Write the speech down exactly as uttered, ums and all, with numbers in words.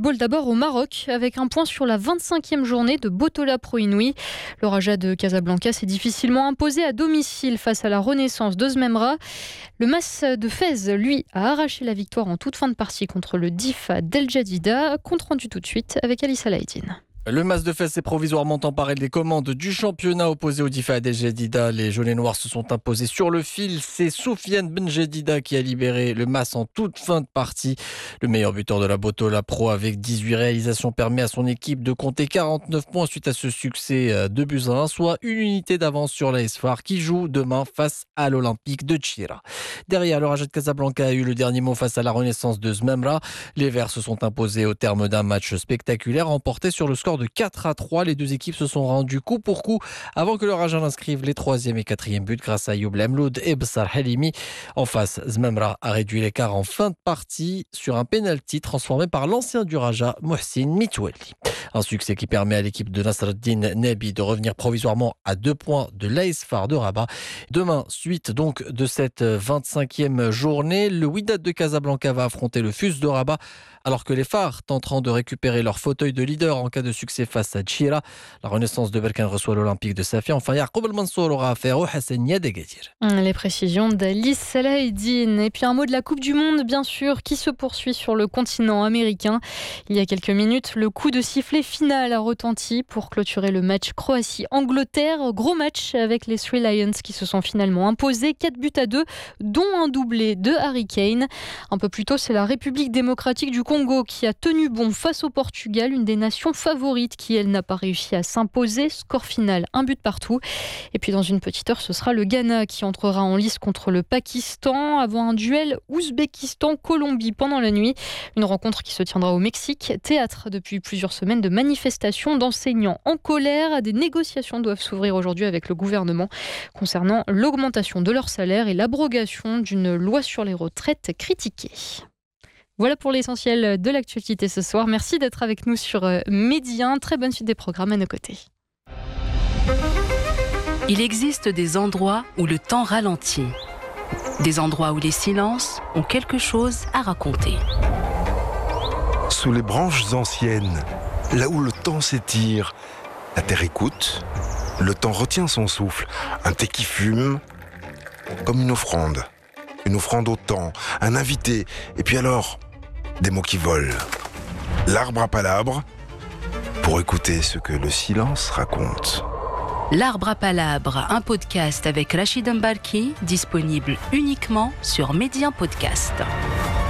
football d'abord au Maroc, avec un point sur la vingt-cinquième journée de Botola Pro Inouï. Le Raja de Casablanca s'est difficilement imposé à domicile face à la Renaissance de Zmemra. Le Mas de Fès, lui, a arraché la victoire en toute fin de partie contre le Difa d'El Jadida. Compte rendu tout de suite avec Alice Alaïdine. Le Mas de Fès s'est provisoirement emparé des commandes du championnat opposé au Difa d'El Jadida. Les Jaunets Noirs se sont imposés sur le fil. C'est Soufiane Ben Jedida qui a libéré le Mas en toute fin de partie. Le meilleur buteur de la Botola Pro avec dix-huit réalisations permet à son équipe de compter quarante-neuf points suite à ce succès de buts à un, soit une unité d'avance sur l'A S F A R qui joue demain face à l'Olympique de Tchira. Derrière, le Raja de Casablanca a eu le dernier mot face à la Renaissance de Zmemra. Les Verts se sont imposés au terme d'un match spectaculaire remporté sur le score de quatre à trois. Les deux équipes se sont rendues coup pour coup avant que le Raja n'inscrive les troisième et quatrième buts grâce à Youb Lemloud et Bessar Halimi. En face, Zmemra a réduit l'écart en fin de partie sur un pénalty transformé par l'ancien du Raja, Mohsin Mitoueli. Un succès qui permet à l'équipe de Nasreddine Nebi de revenir provisoirement à deux points de l'A S F A R de Rabat. Demain, suite donc de cette vingt-cinquième journée, le Wydad de Casablanca va affronter le Fus de Rabat alors que les Phares tenteront de récupérer leur fauteuil de leader en cas de succès face à Tchira. La Renaissance de Berkane reçoit l'Olympique de Safia. Enfin, Yacoub El Mansour aura affaire au Hassania d'Agadir. Les précisions d'Alice Salahdine. Et puis un mot de la Coupe du Monde, bien sûr, qui se poursuit sur le continent américain. Il y a quelques minutes, le coup de sifflet final a retenti pour clôturer le match Croatie-Angleterre. Gros match avec les Three Lions qui se sont finalement imposés quatre buts à deux, dont un doublé de Harry Kane. Un peu plus tôt, c'est la République démocratique du Congo qui a tenu bon face au Portugal, une des nations favorites qui, elle, n'a pas réussi à s'imposer. Score final, un but partout. Et puis dans une petite heure, ce sera le Ghana qui entrera en lice contre le Pakistan avant un duel Ouzbékistan-Colombie pendant la nuit. Une rencontre qui se tiendra au Mexique. Théâtre depuis plusieurs semaines de manifestations d'enseignants en colère. Des négociations doivent s'ouvrir aujourd'hui avec le gouvernement concernant l'augmentation de leur salaire et l'abrogation d'une loi sur les retraites critiquée. Voilà pour l'essentiel de l'actualité ce soir. Merci d'être avec nous sur Midi un. Très bonne suite des programmes à nos côtés. Il existe des endroits où le temps ralentit. Des endroits où les silences ont quelque chose à raconter. Sous les branches anciennes, là où le temps s'étire, la terre écoute, le temps retient son souffle, un thé qui fume, comme une offrande. Une offrande au temps, un invité, et puis alors, des mots qui volent. L'arbre à palabres, pour écouter ce que le silence raconte. L'arbre à palabres, un podcast avec Rachid Mbarki, disponible uniquement sur Midi un Podcast.